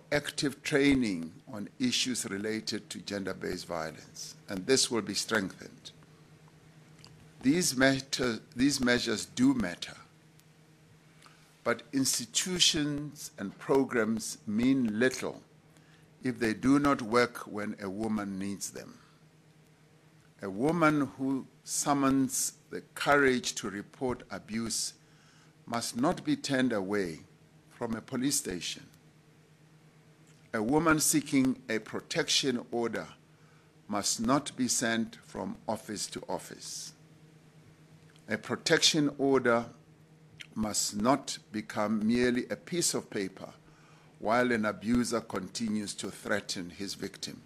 active training on issues related to gender-based violence, and this will be strengthened. These measures do matter, but institutions and programs mean little if they do not work when a woman needs them. A woman who summons the courage to report abuse must not be turned away from a police station. A woman seeking a protection order must not be sent from office to office. A protection order must not become merely a piece of paper while an abuser continues to threaten his victim.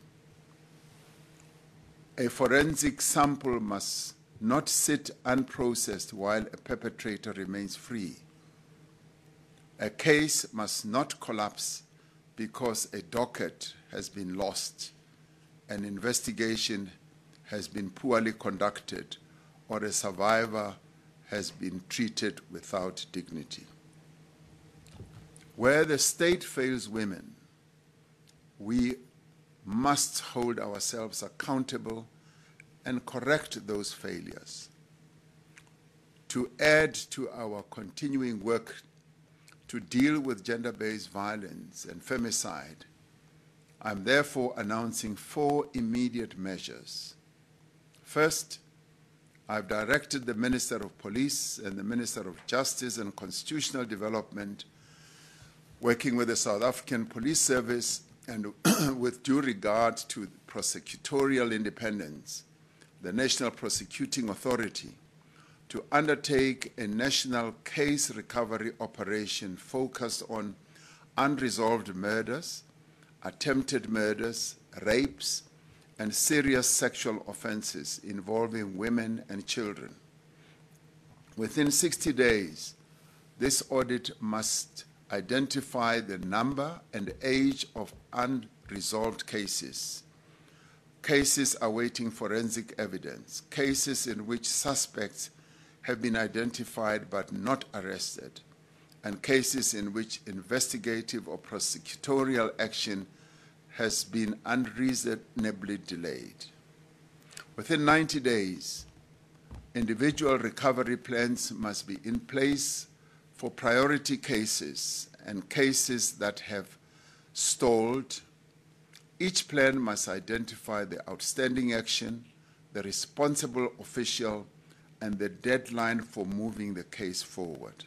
A forensic sample must not sit unprocessed while a perpetrator remains free. A case must not collapse because a docket has been lost, an investigation has been poorly conducted, or a survivor has been treated without dignity. Where the state fails women, we must hold ourselves accountable and correct those failures. To add to our continuing work to deal with gender-based violence and femicide, I'm therefore announcing 4 immediate measures. First, I've directed the Minister of Police and the Minister of Justice and Constitutional Development, working with the South African Police Service and with due regard to prosecutorial independence, the National Prosecuting Authority, to undertake a national case recovery operation focused on unresolved murders, attempted murders, rapes, and serious sexual offenses involving women and children. Within 60 days, this audit must identify the number and age of unresolved cases, cases awaiting forensic evidence, cases in which suspects have been identified but not arrested, and cases in which investigative or prosecutorial action has been unreasonably delayed. Within 90 days, individual recovery plans must be in place for priority cases and cases that have stalled. Each plan must identify the outstanding action, the responsible official, and the deadline for moving the case forward.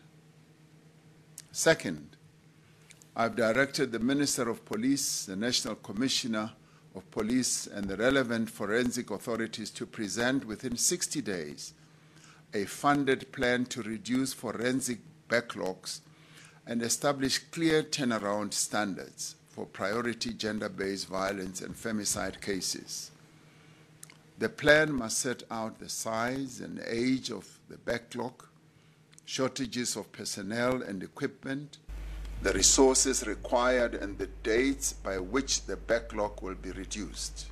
Second, I've directed the Minister of Police, the National Commissioner of Police, and the relevant forensic authorities to present within 60 days a funded plan to reduce forensic backlogs and establish clear turnaround standards for priority gender-based violence and femicide cases. The plan must set out the size and age of the backlog, shortages of personnel and equipment, the resources required, and the dates by which the backlog will be reduced.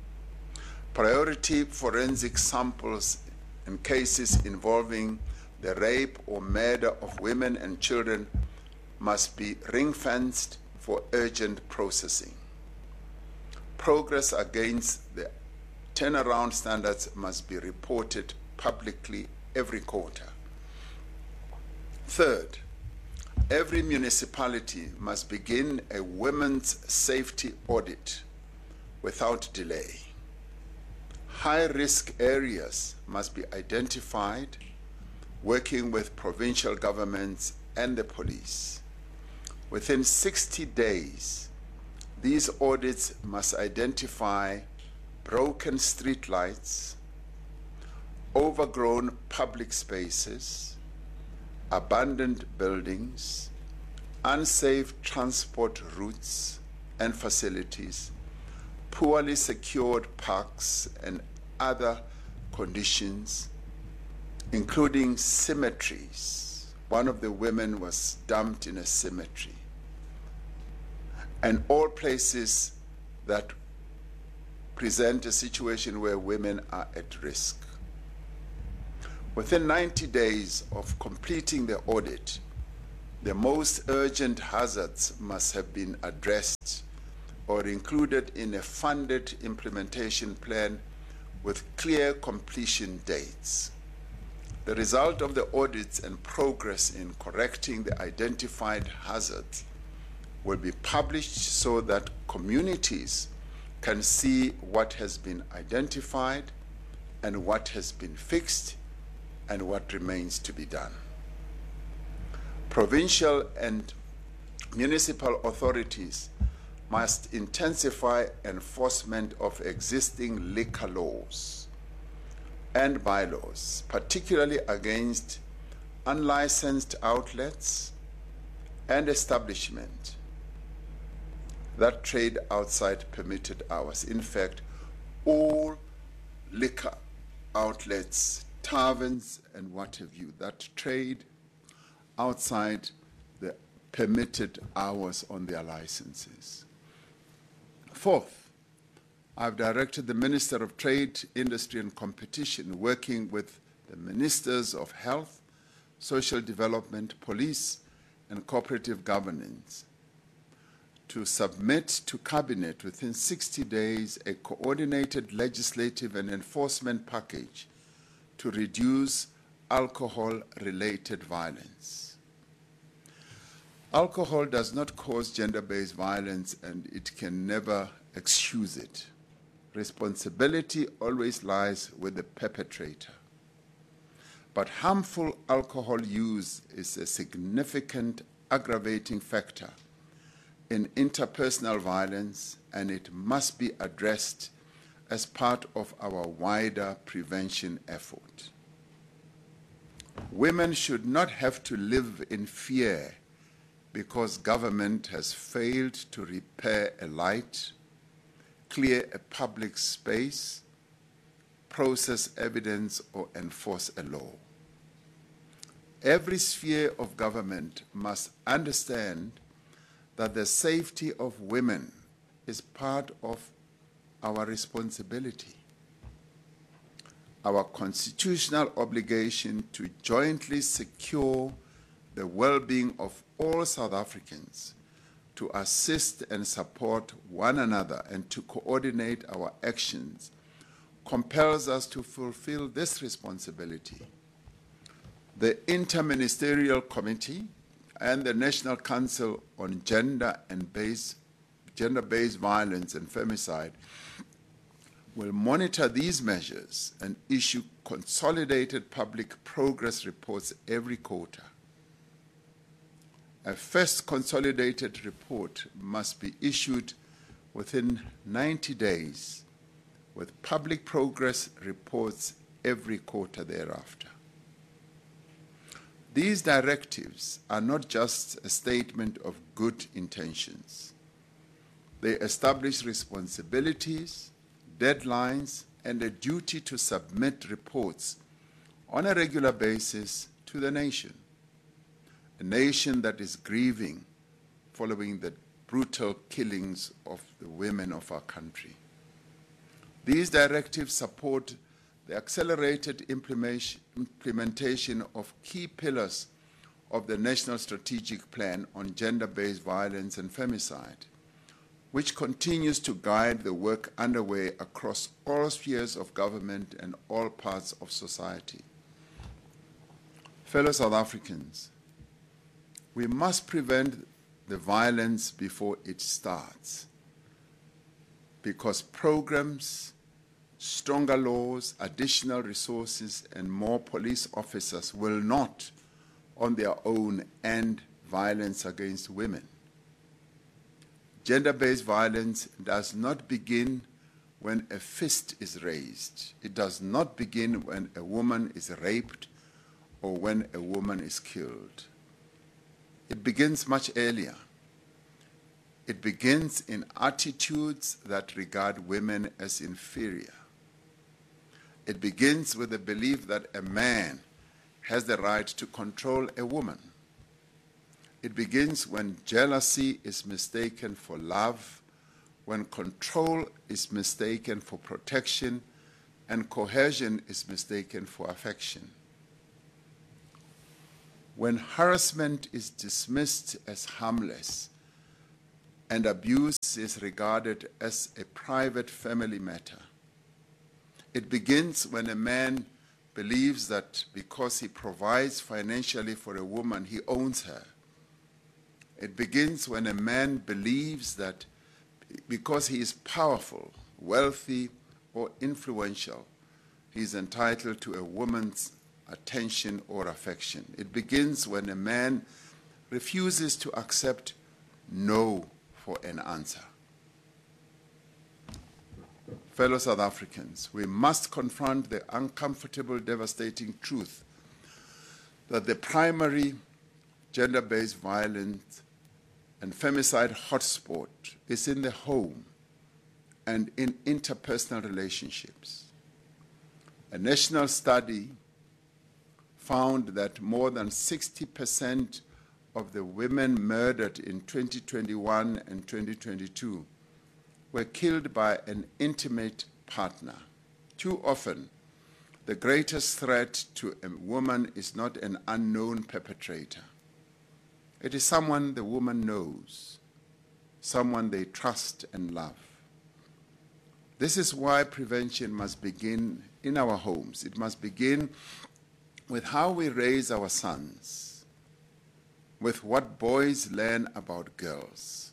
Priority forensic samples in cases involving the rape or murder of women and children must be ring-fenced for urgent processing. Progress against the turnaround standards must be reported publicly every quarter. Third, every municipality must begin a women's safety audit without delay. High-risk areas must be identified, working with provincial governments and the police. Within 60 days, these audits must identify broken street lights, overgrown public spaces, abandoned buildings, unsafe transport routes and facilities, poorly secured parks, and other conditions, including cemeteries. One of the women was dumped in a cemetery. And all places that present a situation where women are at risk. Within 90 days of completing the audit, The most urgent hazards must have been addressed or included in a funded implementation plan with clear completion dates. The result of the audits and progress in correcting the identified hazards will be published so that communities can see what has been identified and what has been fixed and what remains to be done. Provincial and municipal authorities must intensify enforcement of existing liquor laws and bylaws, particularly against unlicensed outlets and establishments that trade outside permitted hours. In fact, all liquor outlets, taverns, and what have you, that trade outside the permitted hours on their licenses. Fourth, I've directed the Minister of Trade, Industry and Competition, working with the Ministers of Health, Social Development, Police, and Cooperative Governance to submit to Cabinet within 60 days a coordinated legislative and enforcement package to reduce alcohol-related violence. Alcohol does not cause gender-based violence, and it can never excuse it. Responsibility always lies with the perpetrator. But harmful alcohol use is a significant aggravating factor in interpersonal violence, and it must be addressed as part of our wider prevention effort. Women should not have to live in fear because government has failed to repair a light, clear a public space, process evidence, or enforce a law. Every sphere of government must understand that the safety of women is part of our responsibility. Our constitutional obligation to jointly secure the well-being of all South Africans, to assist and support one another, and to coordinate our actions compels us to fulfill this responsibility. The Interministerial Committee and the National Council on Gender-Based Violence and Femicide will monitor these measures and issue consolidated public progress reports every quarter. A first consolidated report must be issued within 90 days, with public progress reports every quarter thereafter. These directives are not just a statement of good intentions. They establish responsibilities, deadlines, and a duty to submit reports on a regular basis to the nation, a nation that is grieving following the brutal killings of the women of our country. These directives support the accelerated implementation of key pillars of the National Strategic Plan on Gender-Based Violence and Femicide, which continues to guide the work underway across all spheres of government and all parts of society. Fellow South Africans, we must prevent the violence before it starts, because programs, stronger laws, additional resources, and more police officers will not, on their own, end violence against women. Gender-based violence does not begin when a fist is raised. It does not begin when a woman is raped or when a woman is killed. It begins much earlier. It begins in attitudes that regard women as inferior. It begins with the belief that a man has the right to control a woman. It begins when jealousy is mistaken for love, when control is mistaken for protection, and coercion is mistaken for affection. When harassment is dismissed as harmless and abuse is regarded as a private family matter, it begins when a man believes that because he provides financially for a woman, he owns her. It begins when a man believes that because he is powerful, wealthy, or influential, he is entitled to a woman's attention or affection. It begins when a man refuses to accept no for an answer. Fellow South Africans, we must confront the uncomfortable, devastating truth that the primary gender-based violence and femicide hotspot is in the home and in interpersonal relationships. A national study found that more than 60% of the women murdered in 2021 and 2022 were killed by an intimate partner. Too often, the greatest threat to a woman is not an unknown perpetrator. It is someone the woman knows, someone they trust and love. This is why prevention must begin in our homes. It must begin with how we raise our sons, with what boys learn about girls.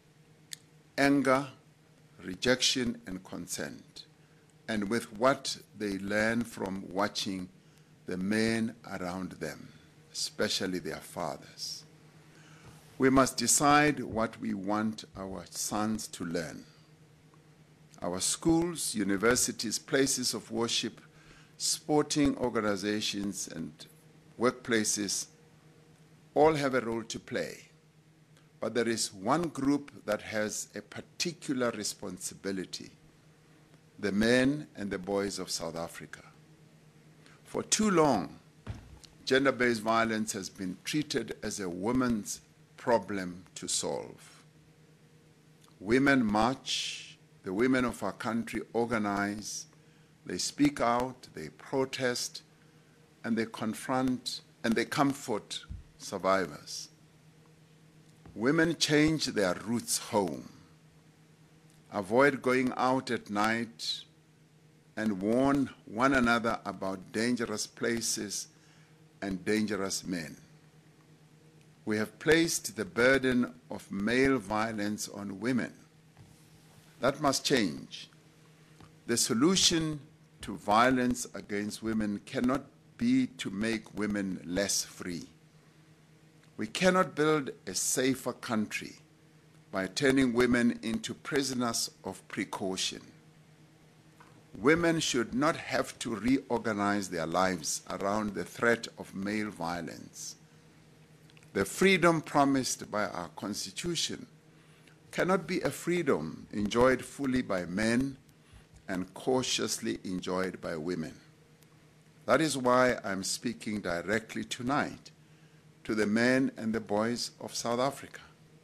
Anger, rejection, and consent, and with what they learn from watching the men around them, especially their fathers. We must decide what we want our sons to learn. Our schools, universities, places of worship, sporting organizations, and workplaces all have a role to play. But there is one group that has a particular responsibility: the men and the boys of South Africa. For too long, gender-based violence has been treated as a woman's problem to solve. Women march, the women of our country organize, they speak out, they protest, and they confront and they comfort survivors. Women change their routes home, avoid going out at night, and warn one another about dangerous places and dangerous men. We have placed the burden of male violence on women. That must change. The solution to violence against women cannot be to make women less free. We cannot build a safer country by turning women into prisoners of precaution. Women should not have to reorganize their lives around the threat of male violence. The freedom promised by our Constitution cannot be a freedom enjoyed fully by men and cautiously enjoyed by women. That is why I'm speaking directly tonight to the men and the boys of South Africa.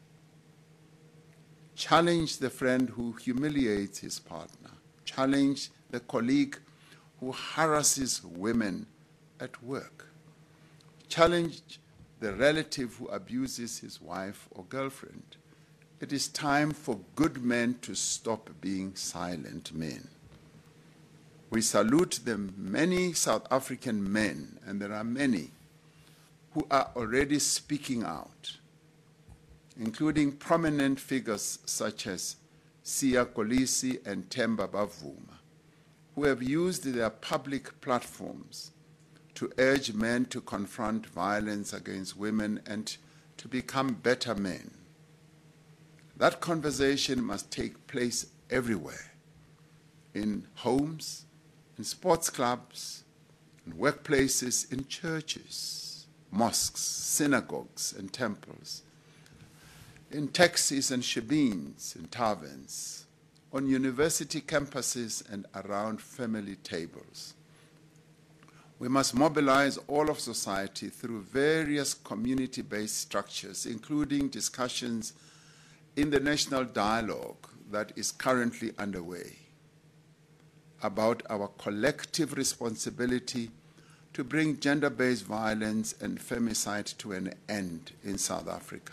Challenge the friend who humiliates his partner. Challenge the colleague who harasses women at work. Challenge the relative who abuses his wife or girlfriend. It is time for good men to stop being silent men. We salute the many South African men, and there are many, who are already speaking out, including prominent figures such as Siya Kolisi and Themba Bavuma, who have used their public platforms to urge men to confront violence against women and to become better men. That conversation must take place everywhere, in homes, in sports clubs, in workplaces, in churches, mosques, synagogues, and temples, in taxis and shebeens, in taverns, on university campuses, and around family tables. We must mobilize all of society through various community-based structures, including discussions in the national dialogue that is currently underway about our collective responsibility to bring gender-based violence and femicide to an end in South Africa.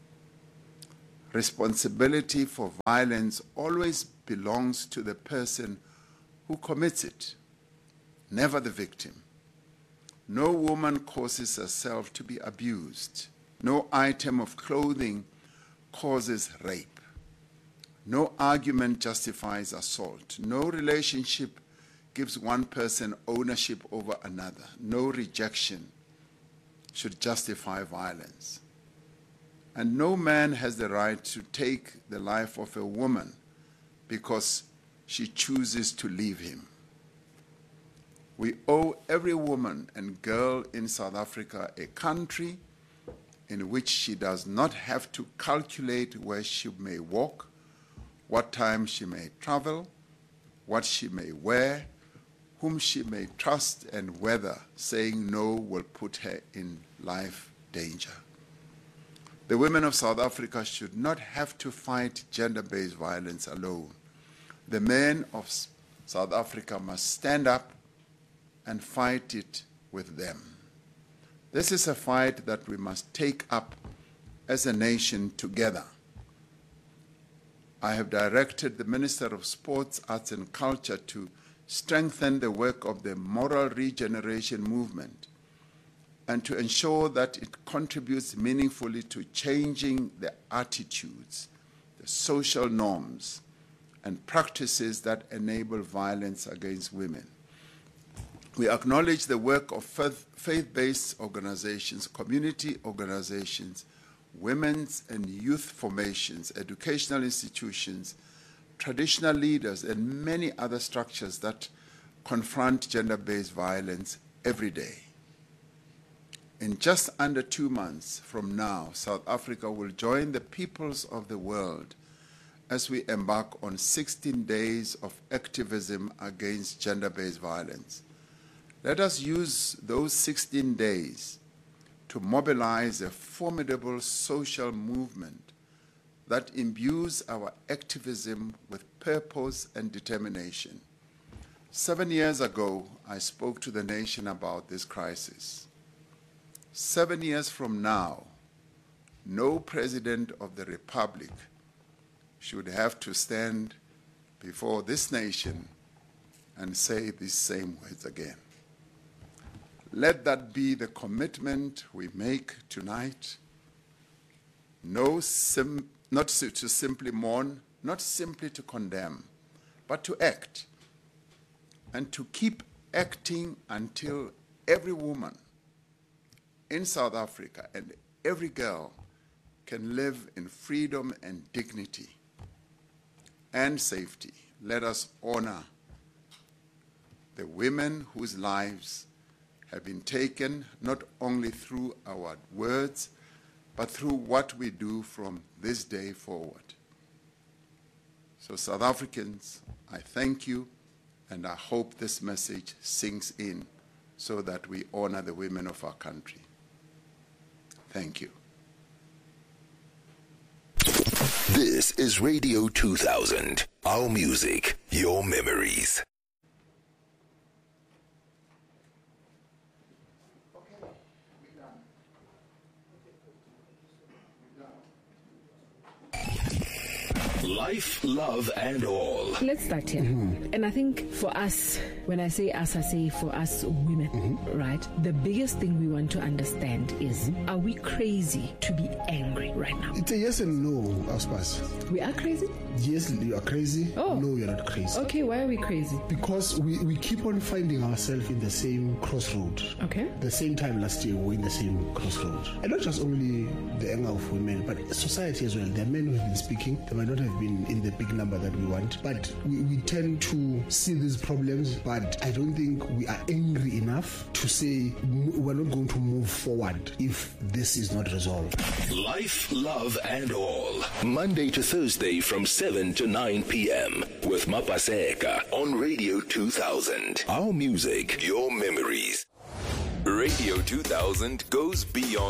Responsibility for violence always belongs to the person who commits it, never the victim. No woman causes herself to be abused. No item of clothing causes rape. No argument justifies assault. No relationship gives one person ownership over another. No rejection should justify violence. And no man has the right to take the life of a woman because she chooses to leave him. We owe every woman and girl in South Africa a country in which she does not have to calculate where she may walk, what time she may travel, what she may wear, whom she may trust, and whether saying no will put her in life danger. The women of South Africa should not have to fight gender-based violence alone. The men of South Africa must stand up and fight it with them. This is a fight that we must take up as a nation together. I have directed the Minister of Sports, Arts and Culture to strengthen the work of the moral regeneration movement and to ensure that it contributes meaningfully to changing the attitudes, the social norms, and practices that enable violence against women. We acknowledge the work of faith-based organizations, community organizations, women's and youth formations, educational institutions, traditional leaders, and many other structures that confront gender-based violence every day. In just under 2 months from now, South Africa will join the peoples of the world as we embark on 16 days of activism against gender-based violence. Let us use those 16 days to mobilize a formidable social movement that imbues our activism with purpose and determination. 7 years ago, I spoke to the nation about this crisis. 7 years from now, no president of the Republic should have to stand before this nation and say these same words again. Let that be the commitment we make tonight. Not to simply mourn, not simply to condemn, but to act, and to keep acting until every woman in South Africa and every girl can live in freedom and dignity and safety. Let us honor the women whose lives have been taken not only through our words, but through what we do from this day forward. So South Africans, I thank you, and I hope this message sinks in so that we honor the women of our country. Thank you. This is Radio 2000. Our music, your memories. Life, love, and all. Let's start here. And I think for us, when I say us, I say for us women, right? The biggest thing we want to understand is, are we crazy to be angry right now? It's a yes and no, Aspas. We are crazy? Yes, you are crazy. Oh. No, you're not crazy. Okay, why are we crazy? Because we keep on finding ourselves in the same crossroad. Okay. The same time last year, we were in the same crossroad. And not just only the anger of women, but society as well. There are men who have been speaking. They might not have been in the big number that we want, but we tend to see these problems, but I don't think we are angry enough to say we're not going to move forward if this is not resolved. Life, love, and all. Monday to Thursday from 7 to 9 p.m. with Mapaseka on Radio 2000. Our music, your memories. Radio 2000 goes beyond